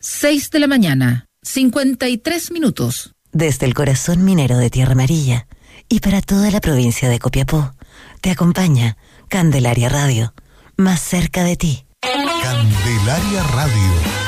6 de la mañana, 53 minutos. Desde el corazón minero de Tierra Amarilla y para toda la provincia de Copiapó, te acompaña Candelaria Radio, más cerca de ti. Candelaria Radio.